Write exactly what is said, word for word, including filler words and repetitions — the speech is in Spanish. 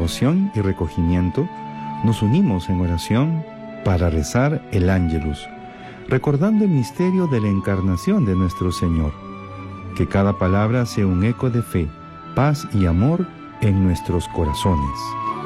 devoción y recogimiento, nos unimos en oración para rezar el Ángelus, recordando el misterio de la encarnación de nuestro Señor. Que cada palabra sea un eco de fe, paz y amor en nuestros corazones.